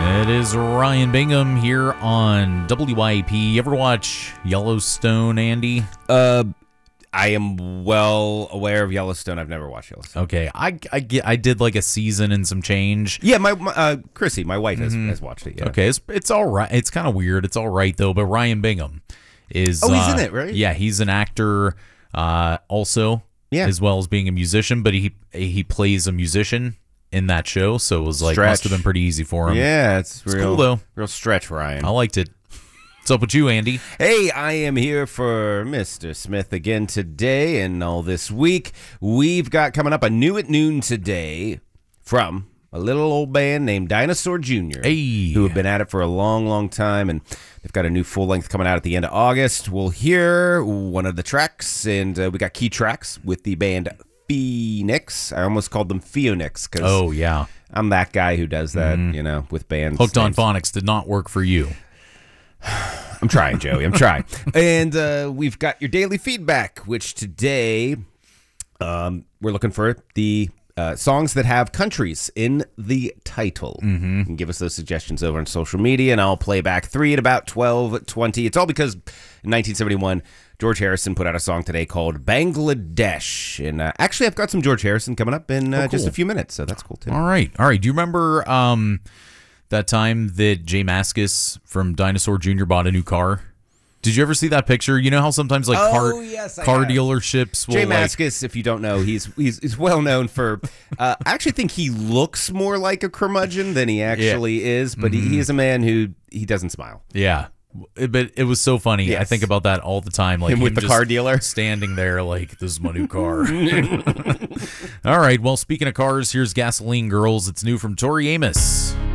It is Ryan Bingham here on WIP. You ever watch Yellowstone, Andy? I am well aware of Yellowstone. I've never watched Yellowstone. Okay, I did like a season and some change. Yeah, my Chrissy, my wife, has watched it. Yeah. Okay, it's all right. It's kind of weird. It's all right though. But Ryan Bingham is he's in it, right? Yeah, he's an actor, also, as well as being a musician. But he plays a musician in that show, so it was like must have been pretty easy for him. Yeah, it's real cool though. Real stretch, Ryan. I liked it. What's up with you, Andy? Hey, I am here for Mr. Smith again today and all this week. We've got coming up a New at Noon today from a little old band named Dinosaur Jr., who have been at it for a long, long time, and they've got a new full-length coming out at the end of August. We'll hear one of the tracks, and we got key tracks with the band Phoenix. I almost called them Phoenix because I'm that guy who does that, with bands. Hooked on Phonics did not work for you. I'm trying, Joey. I'm trying. And we've got your daily feedback, which today we're looking for the songs that have countries in the title. Mm-hmm. You can give us those suggestions over on social media, and I'll play back 3 at about 12:20. It's all because in 1971, George Harrison put out a song today called Bangladesh. And actually, I've got some George Harrison coming up in just a few minutes, so that's cool, too. All right. Do you remember that time that Jay Mascis from Dinosaur Jr. bought a new car? Did you ever see that picture? You know how sometimes like car dealerships will Jay Mascis, if you don't know, he's well known for I actually think he looks more like a curmudgeon than he actually is, but he is a man who he doesn't smile. Yeah. But it was so funny. Yes. I think about that all the time. Like him with the car dealer standing there like, this is my new car. All right. Well, speaking of cars, here's Gasoline Girls. It's new from Tori Amos.